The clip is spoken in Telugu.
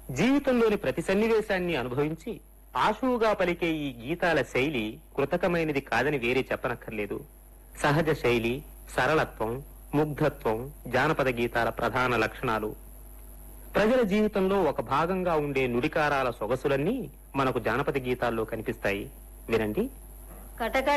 జీవితంలోని ప్రతి సన్నివేశాన్ని అనుభవించి ఆశువుగా పలికే ఈ గీతాల శైలి కృతకమైనది కాదని వేరే చెప్పనక్కర్లేదు. సహజ శైలి, సరళత్వం, ముగ్ధత్వం జానపద గీతాల ప్రధాన లక్షణాలు. ప్రజల జీవితంలో ఒక భాగంగా ఉండే నుడికారాల సొగసులన్నీ మనకు జానపద గీతాల్లో కనిపిస్తాయి. వినండి. కటక